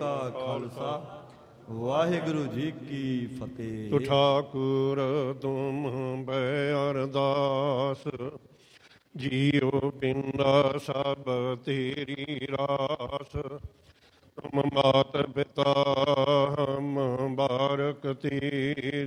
ਕਾ ਖਾਲਸਾ ਵਾਹਿਗੁਰੂ ਜੀ ਕੀ ਫਤਿਹ। ਤੂੰ ਠਾਕੁਰ ਤੁਮ ਬੈ ਅਰਦਾਸ, ਜੀਉ ਪਿੰਡਾ ਸਭ ਤੇਰੀ ਰਾਸ। ਤੁਮ ਮਾਤ ਪਿਤਾ ਹਮ ਬਾਰਕ ਤੇਰੇ,